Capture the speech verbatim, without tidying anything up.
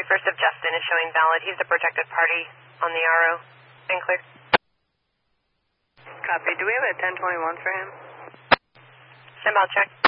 twenty-first of Justin is showing valid. He's the protected party on the R O. And clear. Copy. Do we have a ten twenty-one for him? Inbound check.